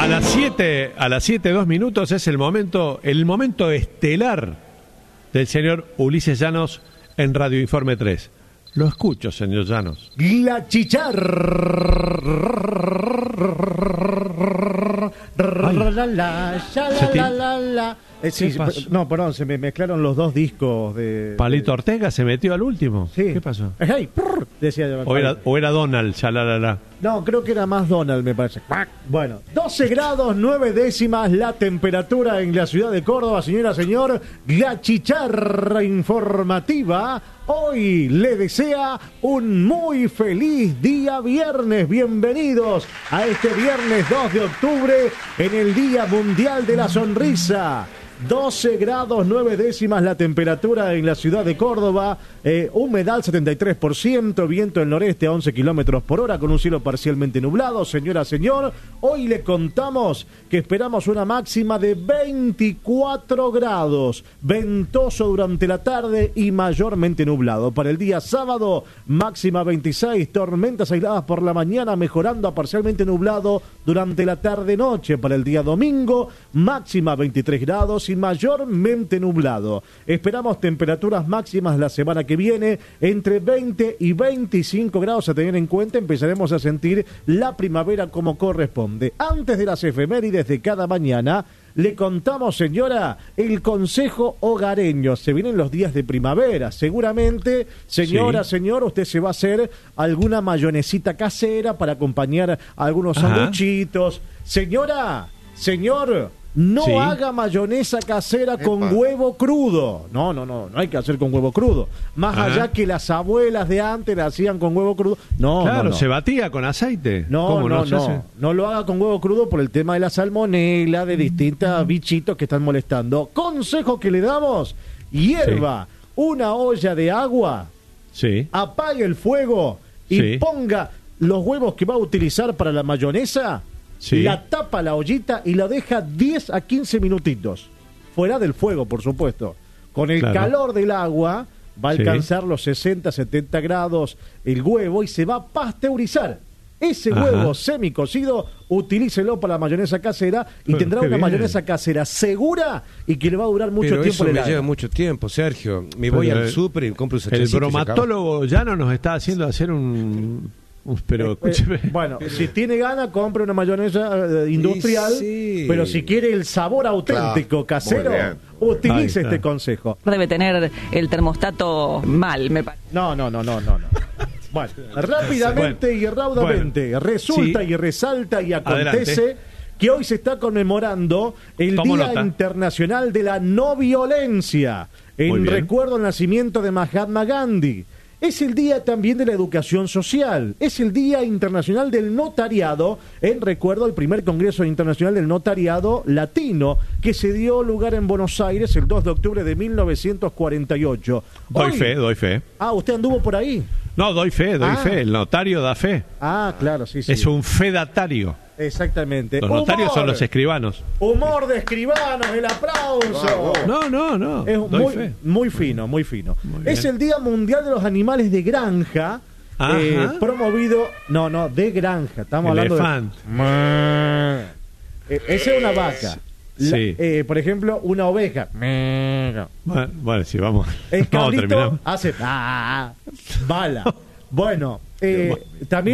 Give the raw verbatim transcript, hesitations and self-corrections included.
A las siete, a las siete, dos minutos es el momento, el momento estelar del señor Ulises Llanos en Radio Informe tres. Lo escucho, señor Llanos. La chicharra. Eh, sí, no, perdón, se me mezclaron los dos discos de... ¿Palito Ortega se metió al último? Sí. ¿Qué pasó? Hey, prr, decía yo. O era, o era Donald, ya la la la. No, creo que era más Donald, me parece. Bueno, doce grados, nueve décimas la temperatura en la ciudad de Córdoba, señora, señor. La chicharra informativa hoy le desea un muy feliz día viernes. Bienvenidos a este viernes dos de octubre en el Día Mundial de la Sonrisa. doce grados, nueve décimas la temperatura en la ciudad de Córdoba, eh, humedad setenta y tres por ciento, viento del noreste a once kilómetros por hora con un cielo parcialmente nublado. Señora, señor, hoy le contamos que esperamos una máxima de veinticuatro grados, ventoso durante la tarde y mayormente nublado. Para el día sábado, máxima veintiséis, tormentas aisladas por la mañana, mejorando a parcialmente nublado durante la tarde-noche. Para el día domingo, máxima veintitrés grados y mayormente nublado. Esperamos temperaturas máximas la semana que viene entre veinte y veinticinco grados a tener en cuenta. Empezaremos a sentir la primavera como corresponde. Antes de las efemérides de cada mañana, le contamos, señora, el consejo hogareño. Se vienen los días de primavera. Seguramente, señora, sí. señor, usted se va a hacer alguna mayonesita casera para acompañar a algunos sanduchitos. Señora, señor, no sí. haga mayonesa casera Epa. con huevo crudo. No, no, no, no hay que hacer con huevo crudo. Más Ajá. allá que las abuelas de antes la hacían con huevo crudo. No, claro, no, no. se batía con aceite. No, no, no, no. No, no lo haga con huevo crudo por el tema de la salmonela, de distintos bichitos que están molestando. Consejo que le damos: hierva sí. una olla de agua, sí. apague el fuego y sí. ponga los huevos que va a utilizar para la mayonesa. Sí. La tapa la ollita y la deja diez a quince minutitos fuera del fuego, por supuesto. Con el claro. calor del agua va a alcanzar sí. los sesenta, setenta grados el huevo y se va a pasteurizar. Ese Ajá. huevo semicocido, utilícelo para la mayonesa casera y Pero, tendrá una bien. mayonesa casera segura y que le va a durar mucho Pero tiempo. Eso me lleva mucho tiempo, Sergio. Me Pero voy el, al súper y compro un El bromatólogo ya no nos está haciendo hacer un... Pero escúcheme. Eh, bueno, si tiene ganas, compre una mayonesa eh, industrial, sí. pero si quiere el sabor auténtico, claro, casero, utilice este consejo. Debe tener el termostato mal, me parece. No, no, no, no, no, no. Bueno, rápidamente bueno, y raudamente, bueno, resulta sí. y resalta y acontece Adelante. que hoy se está conmemorando el Tomo Día nota. Internacional de la No Violencia, en recuerdo al nacimiento de Mahatma Gandhi. Es el día también de la educación social, es el Día Internacional del Notariado, en recuerdo al primer Congreso Internacional del Notariado Latino, que se dio lugar en Buenos Aires el dos de octubre de mil novecientos cuarenta y ocho. Doy Hoy... fe, doy fe. Ah, ¿usted anduvo por ahí? No, doy fe, doy ah. fe, el notario da fe. Ah, claro, sí, sí. Es un fedatario. Exactamente. Los notarios humor. son los escribanos. Humor de escribanos, el aplauso. No, no, no. Es Doy muy, fe. muy fino, muy fino. Muy es bien. el Día Mundial de los Animales de Granja, eh, promovido, no, no, de granja. Estamos Elefante. hablando de. Eh, esa es una vaca. La, sí. eh, por ejemplo, una oveja. Bueno, bueno sí, vamos. El vamos cabrito hace ah, bala. Bueno, eh, también.